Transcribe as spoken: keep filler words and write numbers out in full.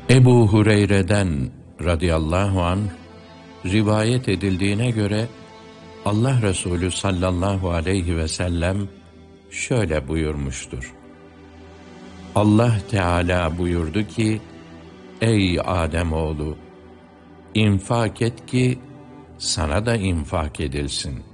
Ebu Hureyre'den radıyallahu anh rivayet edildiğine göre Allah Resulü sallallahu aleyhi ve sellem şöyle buyurmuştur. Allah Teala buyurdu ki, ey Ademoğlu, infak et ki sana da infak edilsin.